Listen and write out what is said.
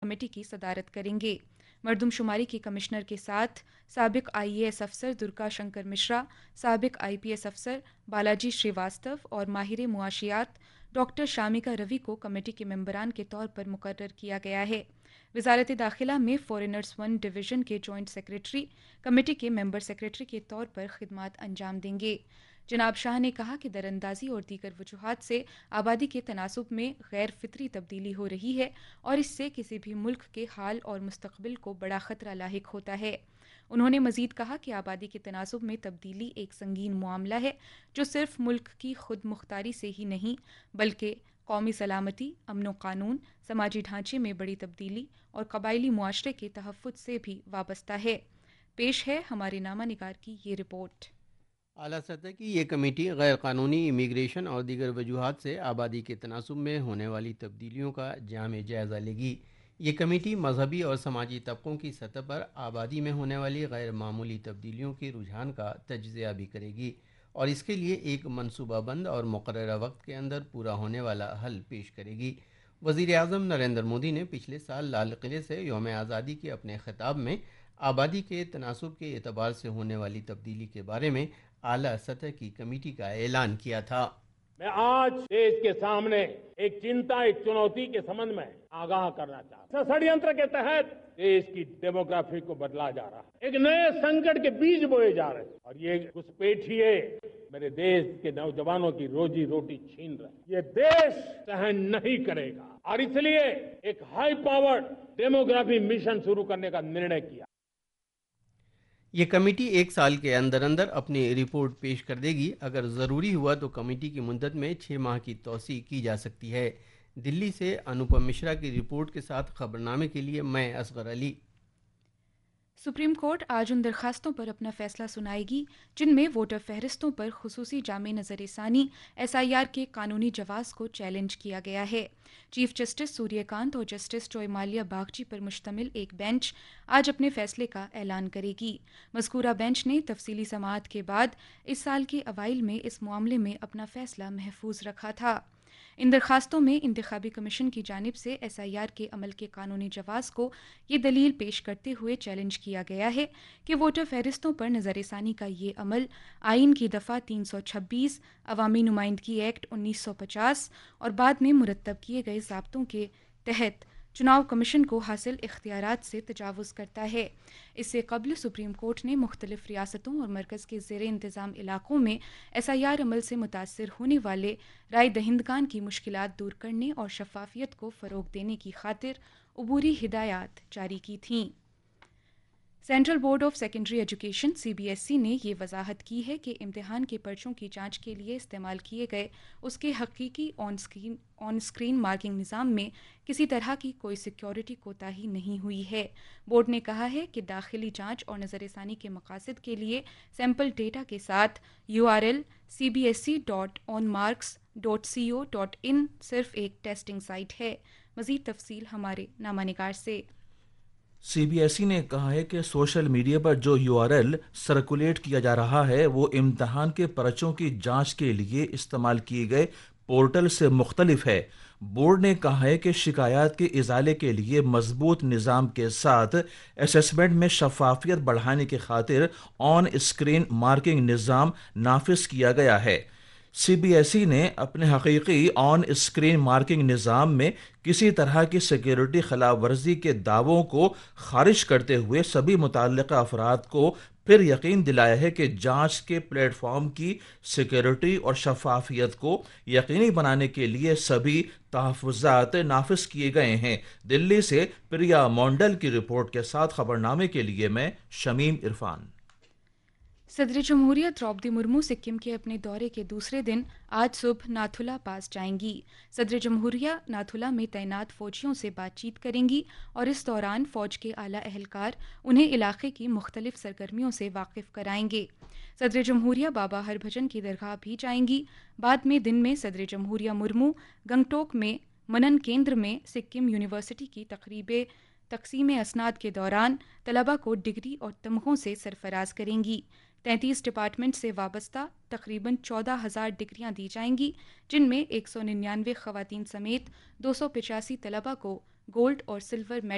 Committee کی صدارت کریں گے۔ مردم شماری کے کمشنر کے ساتھ سابق IAS افسر درگا شنکر مشرا، سابق IPS افسر بالاجی شریواستو اور ماہر معاشیات ڈاکٹر شامیکا روی کو کمیٹی کے ممبران کے طور پر مقرر کیا گیا ہے۔ وزارت داخلہ میں فورنرز 1 ڈویژن کے جوائنٹ سیکریٹری کمیٹی کے ممبر سیکریٹری کے طور پر خدمات انجام دیں گے۔ جناب شاہ نے کہا کہ دراندازی اور دیگر وجوہات سے آبادی کے تناسب میں غیر فطری تبدیلی ہو رہی ہے اور اس سے کسی بھی ملک کے حال اور مستقبل کو بڑا خطرہ لاحق ہوتا ہے۔ انہوں نے مزید کہا کہ آبادی کے تناسب میں تبدیلی ایک سنگین معاملہ ہے جو صرف ملک کی خود مختاری سے ہی نہیں بلکہ قومی سلامتی، امن و قانون، سماجی ڈھانچے میں بڑی تبدیلی اور قبائلی معاشرے کے تحفظ سے بھی وابستہ ہے۔ پیش ہے ہمارے نامہ نگار کی یہ رپورٹ۔ اعلیٰ سطح کی یہ کمیٹی غیر قانونی امیگریشن اور دیگر وجوہات سے آبادی کے تناسب میں ہونے والی تبدیلیوں کا جامع جائزہ لے گی۔ یہ کمیٹی مذہبی اور سماجی طبقوں کی سطح پر آبادی میں ہونے والی غیر معمولی تبدیلیوں کے رجحان کا تجزیہ بھی کرے گی اور اس کے لیے ایک منصوبہ بند اور مقررہ وقت کے اندر پورا ہونے والا حل پیش کرے گی۔ وزیر اعظم نریندر مودی نے پچھلے سال لال قلعے سے یوم آزادی کے اپنے خطاب میں آبادی کے تناسب کے اعتبار سے ہونے والی تبدیلی کے بارے میں اعلیٰ سطح کی کمیٹی کا اعلان کیا تھا۔ میں آج دیش کے سامنے ایک چنتا، ایک چنوتی کے سمبند میں آگاہ کرنا چاہتا ہوں۔ षड्यंत्र کے تحت دیش کی ڈیموگرافی کو بدلا جا رہا ہے، ایک نئے سنکٹ کے بیج بوئے جا رہے ہیں اور یہ گھسپیٹھیے میرے دیش کے نوجوانوں کی روزی روٹی چھین رہے ہیں۔ یہ دیش سہن نہیں کرے گا اور اس لیے ایک ہائی پاورڈ ڈیموگرافی مشن شروع کرنے کا نرنے کیا۔ یہ کمیٹی 1 سال کے اندر اندر اپنی رپورٹ پیش کر دے گی۔ اگر ضروری ہوا تو کمیٹی کی مدت میں 6 ماہ کی توسیع کی جا سکتی ہے۔ دلی سے انوپم مشرا کی رپورٹ کے ساتھ خبرنامے کے لیے میں اصغر علی۔ سپریم کورٹ آج ان درخواستوں پر اپنا فیصلہ سنائے گی جن میں ووٹر فہرستوں پر خصوصی جامع نظر ثانی SIR کے قانونی جواز کو چیلنج کیا گیا ہے۔ چیف جسٹس سوریہ کانت اور جسٹس جوائے مالیہ باگچی پر مشتمل ایک بینچ آج اپنے فیصلے کا اعلان کرے گی۔ مذکورہ بینچ نے تفصیلی سماعت کے بعد اس سال کے اوائل میں اس معاملے میں اپنا فیصلہ محفوظ رکھا تھا۔ ان درخواستوں میں انتخابی کمیشن کی جانب سے SIR کے عمل کے قانونی جواز کو یہ دلیل پیش کرتے ہوئے چیلنج کیا گیا ہے کہ ووٹر فہرستوں پر نظر ثانی کا یہ عمل آئین کی دفعہ 326، عوامی نمائندگی ایکٹ 1950 اور بعد میں مرتب کیے گئے ضابطوں کے تحت چناؤ کمیشن کو حاصل اختیارات سے تجاوز کرتا ہے۔ اس سے قبل سپریم کورٹ نے مختلف ریاستوں اور مرکز کے زیر انتظام علاقوں میں SIR عمل سے متاثر ہونے والے رائے دہندگان کی مشکلات دور کرنے اور شفافیت کو فروغ دینے کی خاطر عبوری ہدایات جاری کی تھیں۔ Central board of secondary education CBSE نے یہ وضاحت کی ہے کہ امتحان کے پرچوں کی جانچ کے لیے استعمال کیے گئے اس کے حقیقی آن اسکرین مارکنگ نظام میں کسی طرح کی کوئی سیکیورٹی کوتاہی نہیں ہوئی ہے۔ بورڈ نے کہا ہے کہ داخلی جانچ اور نظر ثانی کے مقاصد کے لیے سیمپل ڈیٹا کے ساتھ URL cbse.onmarks.co.in صرف ایک ٹیسٹنگ سائٹ ہے۔ مزید تفصیل ہمارے نامہ نگار سے۔ CBSE نے کہا ہے کہ سوشل میڈیا پر جو URL سرکولیٹ کیا جا رہا ہے وہ امتحان کے پرچوں کی جانچ کے لیے استعمال کیے گئے پورٹل سے مختلف ہے۔ بورڈ نے کہا ہے کہ شکایات کے ازالے کے لیے مضبوط نظام کے ساتھ اسسمنٹ میں شفافیت بڑھانے کی خاطر آن اسکرین مارکنگ نظام نافذ کیا گیا ہے۔ CBSE نے اپنے حقیقی آن اسکرین مارکنگ نظام میں کسی طرح کی سیکیورٹی خلاف ورزی کے دعووں کو خارج کرتے ہوئے سبھی متعلقہ افراد کو پھر یقین دلایا ہے کہ جانچ کے پلیٹ فارم کی سیکیورٹی اور شفافیت کو یقینی بنانے کے لیے سبھی تحفظات نافذ کیے گئے ہیں۔ دلی سے پریا مونڈل کی رپورٹ کے ساتھ خبرنامے کے لیے میں شمیم عرفان۔ صدر جمہوریہ دروپدی مرمو سکم کے اپنے دورے کے دوسرے دن آج صبح ناتھولا پاس جائیں گی۔ صدر جمہوریہ ناتھولا میں تعینات فوجیوں سے بات چیت کریں گی اور اس دوران فوج کے اعلیٰ اہلکار انہیں علاقے کی مختلف سرگرمیوں سے واقف کرائیں گے۔ صدر جمہوریہ بابا ہربھجن کی درگاہ بھی جائیں گی۔ بعد میں دن میں صدر جمہوریہ مرمو گنگٹوک میں منن کیندر میں سکم یونیورسٹی کی تقسیم اسناد کے دوران طلبہ کو ڈگری اور تمغوں سے سرفراز کریں گی۔ 33 ڈپارٹمنٹ سے وابستہ تقریباً 14,000 ڈگریاں دی جائیں گی جن میں 199 خواتین سمیت 285 طلبہ کو گولڈ اور سلور میڈل